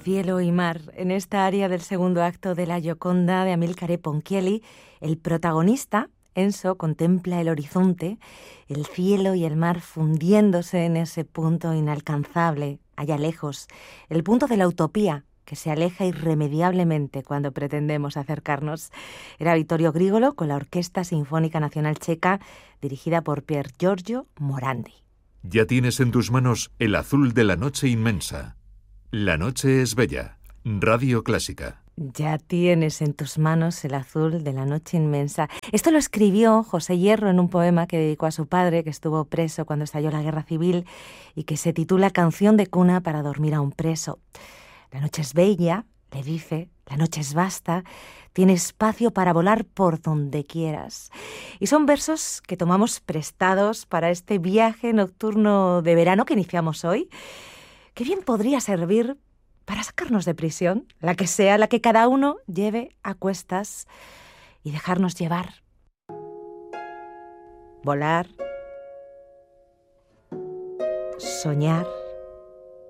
Cielo y mar. En esta área del segundo acto de La Gioconda de Amilcare Ponchielli, el protagonista, Enzo, contempla el horizonte, el cielo y el mar fundiéndose en ese punto inalcanzable, allá lejos, el punto de la utopía, que se aleja irremediablemente cuando pretendemos acercarnos. Era Vittorio Grigolo con la Orquesta Sinfónica Nacional Checa, dirigida por Pier Giorgio Morandi. Ya tienes en tus manos el azul de la noche inmensa. La noche es bella. Radio Clásica. Ya tienes en tus manos el azul de la noche inmensa. Esto lo escribió José Hierro en un poema que dedicó a su padre, que estuvo preso cuando estalló la Guerra Civil y que se titula Canción de cuna para dormir a un preso. La noche es bella, le dice, la noche es vasta, tiene espacio para volar por donde quieras. Y son versos que tomamos prestados para este viaje nocturno de verano que iniciamos hoy, que bien podría servir para sacarnos de prisión, la que sea, la que cada uno lleve a cuestas, y dejarnos llevar. Volar, soñar,